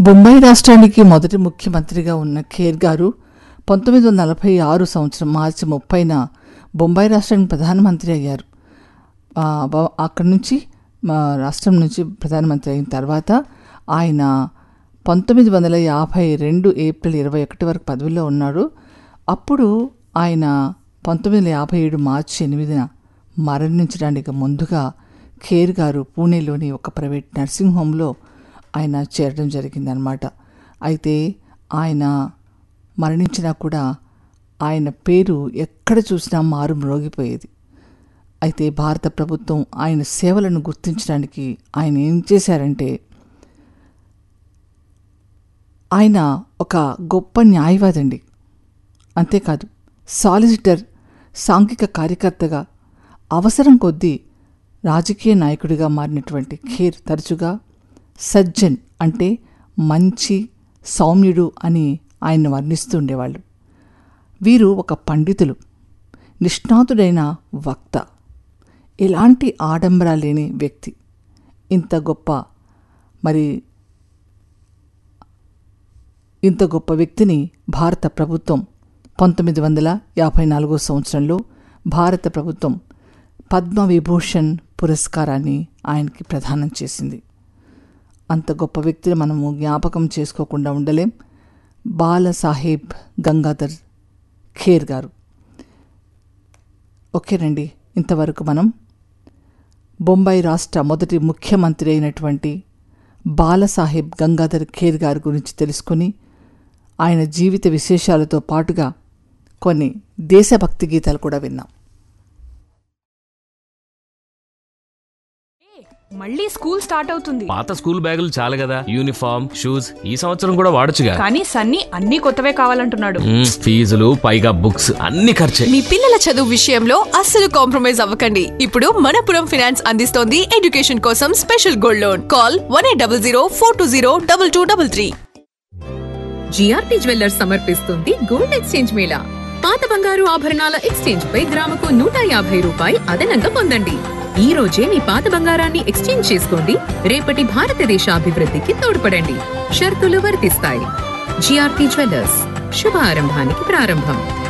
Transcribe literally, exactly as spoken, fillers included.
బొంబాయి రాష్ట్రానికి మొదటి ముఖ్యమంత్రిగా ఉన్న ఖేర్ గారు పంతొమ్మిది వందల నలభై ఆరు సంవత్సరం మార్చి ముప్పైన బొంబాయి రాష్ట్రానికి ప్రధానమంత్రి అయ్యారు. అక్కడి నుంచి రాష్ట్రం నుంచి ప్రధానమంత్రి అయిన తర్వాత ఆయన పంతొమ్మిది వందల యాభై రెండు ఏప్రిల్ ఇరవై ఒకటి వరకు పదవిలో ఉన్నాడు. అప్పుడు ఆయన పంతొమ్మిది వందల యాభై ఏడు మార్చి ఎనిమిదిన మరణించడానికి ముందుగా ఖేర్ గారు పూణేలోని ఒక ప్రైవేట్ నర్సింగ్ హోమ్లో ఆయన చేరడం జరిగిందనమాట. అయితే ఆయన మరణించినా కూడా ఆయన పేరు ఎక్కడ చూసినా మారు మ్రోగిపోయేది. అయితే భారత ప్రభుత్వం ఆయన సేవలను గుర్తించడానికి ఆయన ఏం చేశారంటే, ఆయన ఒక గొప్ప న్యాయవాది అండి. అంతేకాదు సాలిసిటర్, సాంఘిక కార్యకర్తగా, అవసరం కొద్దీ రాజకీయ నాయకుడిగా మారినటువంటి ఖేర్ తరచుగా సజ్జన్ అంటే మంచి సౌమ్యుడు అని ఆయన వర్ణిస్తూ ఉండేవాళ్ళు. వీరు ఒక పండితులు, నిష్ణాతుడైన వక్త, ఎలాంటి ఆడంబర లేని వ్యక్తి. ఇంత గొప్ప మరి ఇంత గొప్ప వ్యక్తిని భారత ప్రభుత్వం పంతొమ్మిది వందల యాభై నాలుగో సంవత్సరంలో భారత ప్రభుత్వం పద్మవిభూషణ్ పురస్కారాన్ని ఆయనకి ప్రదానం చేసింది. అంత గొప్ప వ్యక్తిని మనము జ్ఞాపకం చేసుకోకుండా ఉండలేం. బాలసాహెబ్ గంగాధర్ ఖేర్ గారు. ఓకేనండి, ఇంతవరకు మనం బొంబాయి రాష్ట్ర మొదటి ముఖ్యమంత్రి అయినటువంటి బాలసాహెబ్ గంగాధర్ ఖేర్ గారి గురించి తెలుసుకుని ఆయన జీవిత విశేషాలతో పాటుగా కొన్ని దేశభక్తి గీతాలు కూడా విన్నాం. మళ్ళీ స్కూల్ స్టార్ట్ అవుతుంది. పాత స్కూల్ బ్యాగులు చాలు కదా, యూనిఫామ్, షూస్ ఈ సంవత్సరం కూడా వాడొచ్చుగా. కానీ సన్నీ అన్ని కొత్తవే కావాలంటున్నాడు. ఫీజులు పైగా బుక్స్ అన్ని ఖర్చే. మీ పిల్లల చదువు విషయంలో అస్సలు కాంప్రమైజ్ అవ్వకండి. ఇప్పుడు మనపురం ఫైనాన్స్ అందిస్తోంది ఎడ్యుకేషన్ కోసం special gold loan. Call one eight double zero four two zero double two double three. GRP jewellers సమర్పిస్తుంది గోల్డ్ ఎక్స్చేంజ్ మేళా. పాత బంగారు ఆభరణాల ఎక్స్చేంజ్ పై గ్రాముకు నూట యాభై రూపాయి అదనంగా పొందండి. ఈ రోజే మీ పాత బంగారాన్ని ఎక్స్చేంజ్ చేసుకోండి. రేపటి భారతదేశ అభివృద్ధికి తోడ్పడండి. షరతులు వర్తిస్తాయి. జిఆర్పి జ్యువెల్లర్స్, శుభ ఆరంభానికి ప్రారంభం.